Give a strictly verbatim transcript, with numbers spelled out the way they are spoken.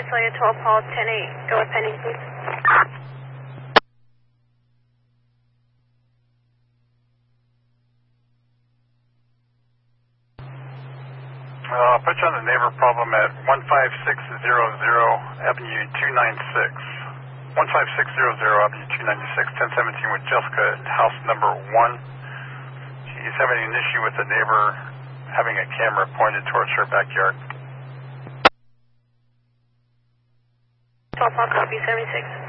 Celia twelve Paul ten eight. Go with pending, please. Uh, I'll put you on the neighbor problem at one five six zero zero Avenue two ninety-six. one five six zero zero Avenue two ninety-six, ten seventeen with Jessica, house number one. She's having an issue with the neighbor having a camera pointed towards her backyard. twelve Paul, copy seventy-six.